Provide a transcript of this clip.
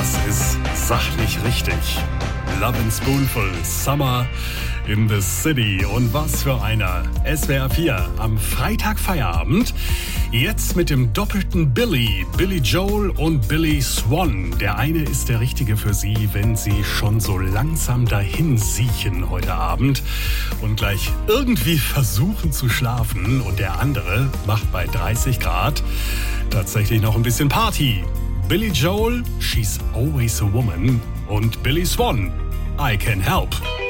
Das ist sachlich richtig. Love and Spoonful, Summer in the City. Und was für einer. SWR 4 am Freitag Feierabend. Jetzt mit dem doppelten Billy. Billy Joel und Billy Swan. Der eine ist der Richtige für Sie, wenn Sie schon so langsam dahin siechen heute Abend und gleich irgendwie versuchen zu schlafen. Und der andere macht bei 30 Grad tatsächlich noch ein bisschen Party. Billy Joel, She's Always a Woman. Und Billy Swan, I Can Help.